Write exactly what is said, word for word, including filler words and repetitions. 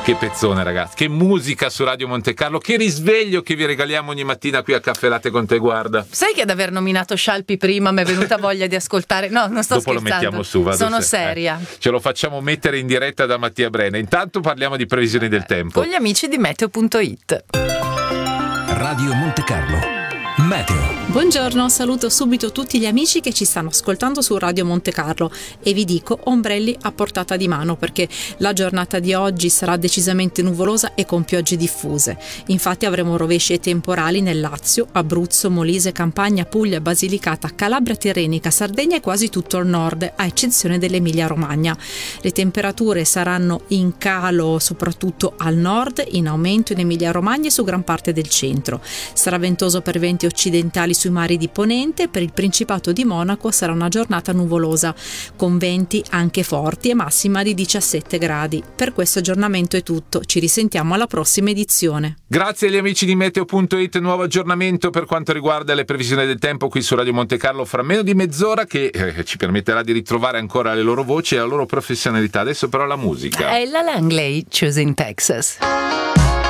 Che pezzone, ragazzi, che musica su Radio Monte Carlo, che risveglio che vi regaliamo ogni mattina qui a Caffè Latte con Te, guarda. Sai che ad aver nominato Scialpi prima mi è venuta voglia di ascoltare? No, non sto Dopo scherzando. lo mettiamo su, vado Sono se- seria. eh, ce lo facciamo mettere in diretta da Mattia Brena. Intanto parliamo di previsioni del tempo. Con gli amici di meteo punto it. Radio Monte Carlo Meteo. Buongiorno, saluto subito tutti gli amici che ci stanno ascoltando su Radio Monte Carlo e vi dico ombrelli a portata di mano perché la giornata di oggi sarà decisamente nuvolosa e con piogge diffuse. Infatti avremo rovesci e temporali nel Lazio, Abruzzo, Molise, Campania, Puglia, Basilicata, Calabria, Tirrenica, Sardegna e quasi tutto il nord, a eccezione dell'Emilia Romagna. Le temperature saranno in calo soprattutto al nord, in aumento in Emilia Romagna e su gran parte del centro. Sarà ventoso per venti occidentali sui mari di Ponente. Per il Principato di Monaco sarà una giornata nuvolosa con venti anche forti e massima di diciassette gradi. Per questo aggiornamento è tutto, ci risentiamo alla prossima edizione. Grazie agli amici di meteo punto it, nuovo aggiornamento per quanto riguarda le previsioni del tempo qui su Radio Monte Carlo fra meno di mezz'ora, che eh, ci permetterà di ritrovare ancora le loro voci e la loro professionalità. Adesso però la musica. È la Langley, Choosing Texas.